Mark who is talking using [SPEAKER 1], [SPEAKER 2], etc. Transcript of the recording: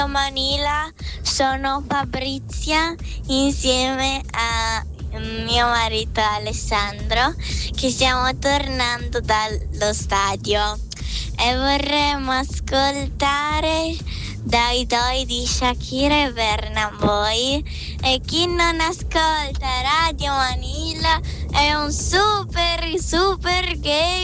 [SPEAKER 1] Manila, sono Fabrizia insieme a mio marito Alessandro che stiamo tornando dallo stadio e vorremmo ascoltare Dai Dai di Shakira e Burna Boy, e chi non ascolta Radio Manila è un super gay.